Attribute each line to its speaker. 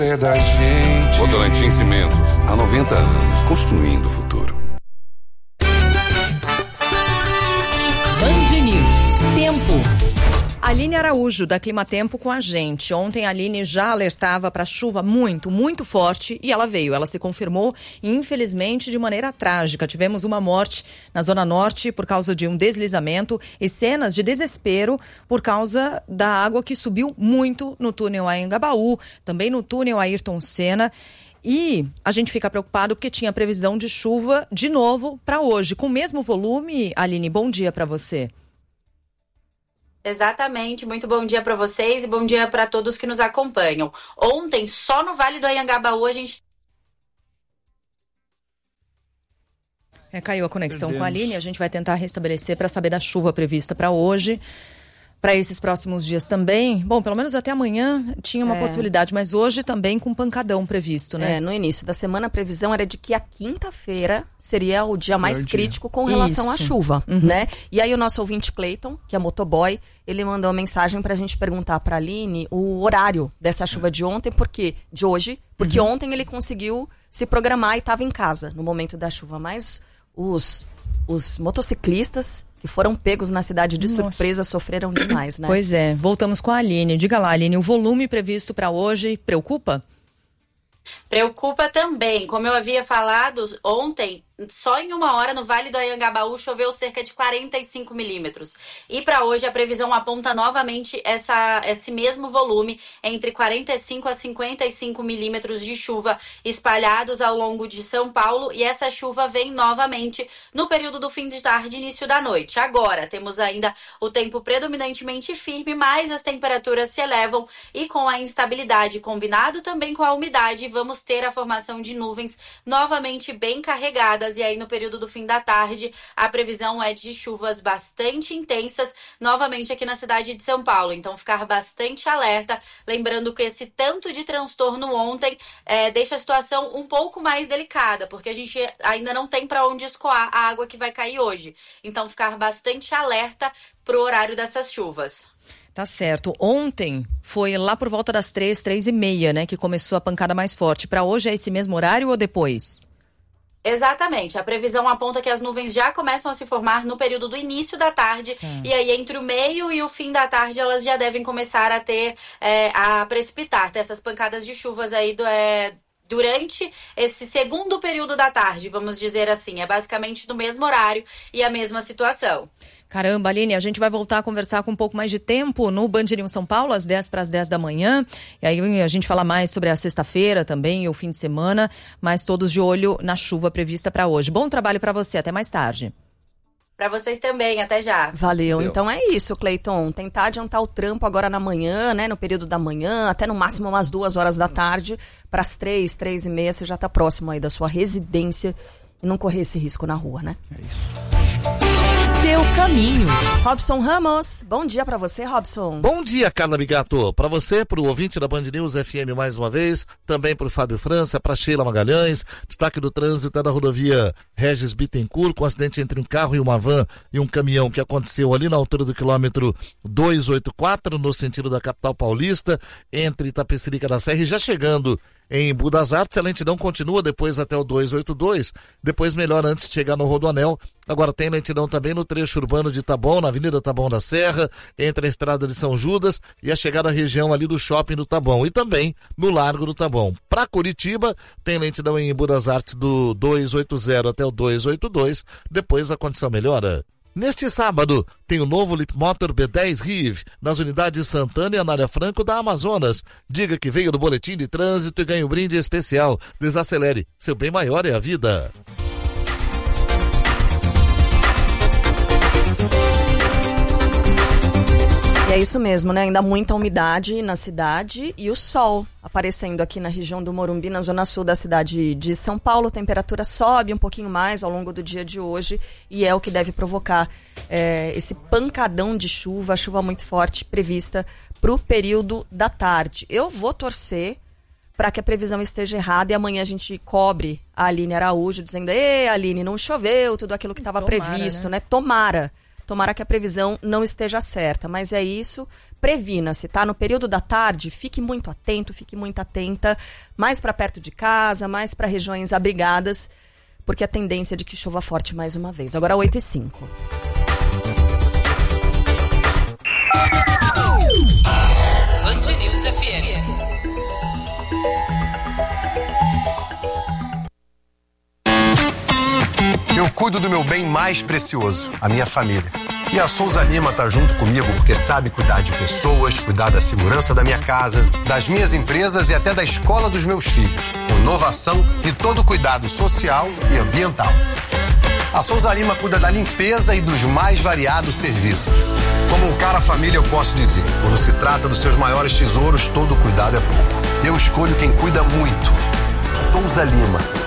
Speaker 1: É da gente.
Speaker 2: Votorantim Cimentos, há 90 anos, construindo o futuro.
Speaker 3: Band News. Tempo.
Speaker 4: Aline Araújo, da Climatempo, com a gente. Ontem a Aline já alertava para chuva muito forte e ela veio. Ela se confirmou, infelizmente, de maneira trágica. Tivemos uma morte na Zona Norte por causa de um deslizamento e cenas de desespero por causa da água que subiu muito no túnel Anhangabaú, também no túnel Ayrton Senna. E a gente fica preocupado porque tinha previsão de chuva de novo para hoje. Com o mesmo volume, Aline, bom dia para você.
Speaker 5: Exatamente, muito bom dia para vocês e bom dia para todos que nos acompanham. Ontem, só no Vale do Anhangabaú, a gente...
Speaker 4: Caiu a conexão com a Aline, a gente vai tentar restabelecer para saber da chuva prevista para hoje, para esses próximos dias também. Bom, pelo menos até amanhã tinha uma possibilidade, mas hoje também com pancadão previsto, né?
Speaker 6: No início da semana a previsão era de que a quinta-feira seria o dia mais crítico com relação à chuva, né? E aí o nosso ouvinte Cleiton, que é motoboy, ele mandou uma mensagem pra gente perguntar pra Aline o horário dessa chuva de ontem, porque ontem ele conseguiu se programar e estava em casa no momento da chuva, mas os motociclistas que foram pegos na cidade de surpresa sofreram demais, né?
Speaker 4: Pois é, voltamos com a Aline. Diga lá, Aline, o volume previsto para hoje preocupa?
Speaker 5: Preocupa também. Como eu havia falado ontem, só em uma hora no Vale do Anhangabaú choveu cerca de 45 milímetros. E para hoje a previsão aponta novamente esse mesmo volume, entre 45 a 55 milímetros de chuva espalhados ao longo de São Paulo. E essa chuva vem novamente no período do fim de tarde e início da noite. Agora temos ainda o tempo predominantemente firme, mas as temperaturas se elevam e com a instabilidade combinado também com a umidade, vamos ter a formação de nuvens novamente bem carregadas. E aí no período do fim da tarde a previsão é de chuvas bastante intensas novamente aqui na cidade de São Paulo, então ficar bastante alerta, lembrando que esse tanto de transtorno ontem deixa a situação um pouco mais delicada, porque a gente ainda não tem para onde escoar a água que vai cair hoje, então ficar bastante alerta pro horário dessas chuvas.
Speaker 4: Tá certo. Ontem foi lá por volta das 3h30, né, que começou a pancada mais forte. Para hoje é esse mesmo horário ou depois?
Speaker 5: Exatamente, a previsão aponta que as nuvens já começam a se formar no período do início da tarde, e aí entre o meio e o fim da tarde elas já devem começar a ter, a precipitar, ter essas pancadas de chuvas aí durante esse segundo período da tarde, vamos dizer assim, é basicamente no mesmo horário e a mesma situação.
Speaker 4: Caramba, Aline, a gente vai voltar a conversar com um pouco mais de tempo no Band News São Paulo, às 10:10 da manhã. E aí a gente fala mais sobre a sexta-feira também e o fim de semana, mas todos de olho na chuva prevista para hoje. Bom trabalho para você, até mais tarde.
Speaker 5: Para vocês também, até já.
Speaker 6: Valeu. Então é isso, Cleiton. Tentar adiantar o trampo agora na manhã, né? No período da manhã, até no máximo umas 2 horas da tarde, para as 3h30, você já tá próximo aí da sua residência e não correr esse risco na rua, né?
Speaker 1: É isso.
Speaker 3: Seu caminho.
Speaker 6: Robson Ramos, bom dia pra você, Robson.
Speaker 7: Bom dia, Carla Bigato. Pra você, pro ouvinte da Band News FM mais uma vez, também pro Fábio França, pra Sheila Magalhães. Destaque do trânsito é da rodovia Regis Bittencourt, com acidente entre um carro e uma van e um caminhão que aconteceu ali na altura do quilômetro 284, no sentido da capital paulista, entre Itapecerica da Serra e já chegando em Budas Artes. A lentidão continua depois até o 282, depois melhor antes de chegar no Rodoanel. Agora tem lentidão também no trecho urbano de Taboão, na Avenida Taboão da Serra, entre a Estrada de São Judas e a chegada à região ali do Shopping do Taboão, e também no Largo do Taboão. Para Curitiba, tem lentidão em Budas Artes do 280 até o 282, depois a condição melhora. Neste sábado, tem o novo Leapmotor B10 Riv nas unidades Santana e Anália Franco da Amazonas. Diga que veio do boletim de trânsito e ganhe um brinde especial. Desacelere, seu bem maior é a vida.
Speaker 6: E é isso mesmo, né? Ainda muita umidade na cidade e o sol aparecendo aqui na região do Morumbi, na zona sul da cidade de São Paulo. A temperatura sobe um pouquinho mais ao longo do dia de hoje e é o que deve provocar esse pancadão de chuva, chuva muito forte prevista para o período da tarde. Eu vou torcer para que a previsão esteja errada e amanhã a gente cobre a Aline Araújo dizendo: Aline, não choveu, tudo aquilo que estava previsto, né? Tomara. tomara que a previsão não esteja certa, mas é isso, previna-se, tá? No período da tarde, fique muito atento, fique muito atenta, mais para perto de casa, mais para regiões abrigadas, porque a tendência é de que chova forte mais uma vez. Agora 8h05.
Speaker 3: Band News FM.
Speaker 1: Eu cuido do meu bem mais precioso, a minha família. E a Souza Lima tá junto comigo porque sabe cuidar de pessoas, cuidar da segurança da minha casa, das minhas empresas e até da escola dos meus filhos, com inovação e todo cuidado social e ambiental. A Souza Lima cuida da limpeza e dos mais variados serviços. Como um cara família, eu posso dizer, quando se trata dos seus maiores tesouros, todo cuidado é pouco. Eu escolho quem cuida muito. Souza Lima.